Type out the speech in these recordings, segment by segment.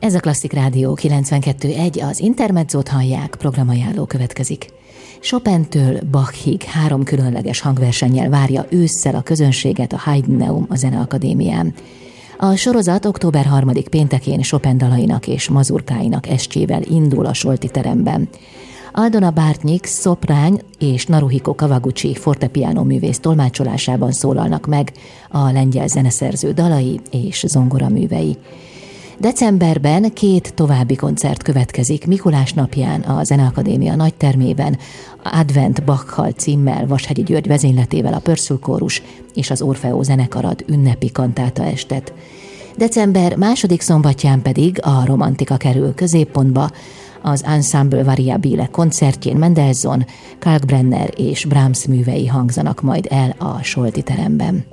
Ez a Klasszik Rádió 92.1, az Intermezzót hallják, programajánló következik. Chopintől Bachig 3 különleges hangversennyel várja ősszel a közönséget a Heideneum a Zeneakadémián. A sorozat október 3. péntekén Chopin dalainak és mazurkáinak estjével indul a Solti teremben. Aldona Bartnyik szoprán és Naruhiko Kawaguchi fortepiano művész tolmácsolásában szólalnak meg a lengyel zeneszerző dalai és zongoraművei. Decemberben 2 további koncert következik Mikulás napján a Zeneakadémia nagytermében, Advent Bachal címmel Vashegyi György vezényletével a Pörsül Kórus és az Orfeó zenekarad ünnepi kantáta estet. December 2. szombatján pedig a romantika kerül középpontba, az Ensemble Variabile koncertjén Mendelssohn, Kalkbrenner és Brahms művei hangzanak majd el a Solti teremben.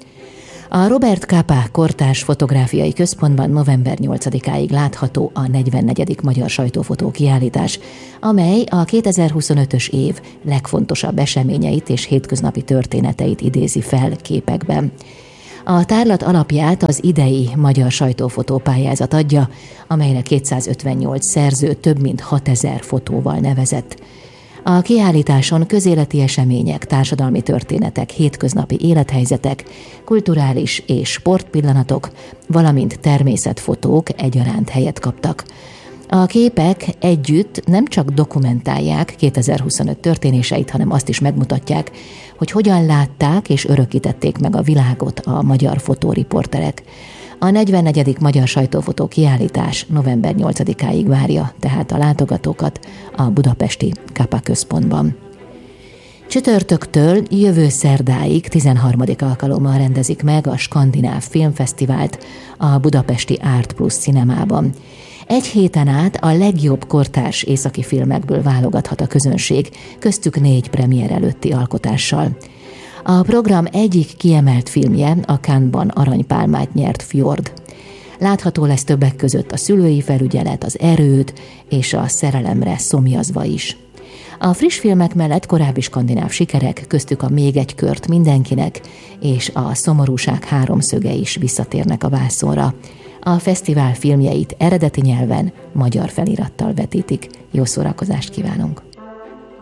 A Robert Capa Kortárs Fotográfiai Központban november 8-áig látható a 44. Magyar Sajtófotó kiállítás, amely a 2025-ös év legfontosabb eseményeit és hétköznapi történeteit idézi fel képekben. A tárlat alapját az idei Magyar Sajtófotó pályázat adja, amelyre 258 szerző több mint 6000 fotóval nevezett. A kiállításon közéleti események, társadalmi történetek, hétköznapi élethelyzetek, kulturális és sportpillanatok, valamint természetfotók egyaránt helyet kaptak. A képek együtt nem csak dokumentálják 2025 történéseit, hanem azt is megmutatják, hogy hogyan látták és örökítették meg a világot a magyar fotóriporterek. A 44. Magyar Sajtófotó kiállítás november 8-áig várja tehát a látogatókat a budapesti Capa központban. Csütörtöktől jövő szerdáig 13. alkalommal rendezik meg a Skandináv Filmfesztivált a budapesti Art Plus Cinemában. Egy héten át a legjobb kortárs északi filmekből válogathat a közönség, köztük 4 premier előtti alkotással. A program egyik kiemelt filmje a Cannes-ban aranypálmát nyert Fjord. Látható lesz többek között a Szülői felügyelet, az Erőd és a Szerelemre szomjazva is. A friss filmek mellett korábbi skandináv sikerek, köztük a Még egy kört mindenkinek és a Szomorúság háromszöge is visszatérnek a vászonra. A fesztivál filmjeit eredeti nyelven, magyar felirattal vetítik. Jó szórakozást kívánunk!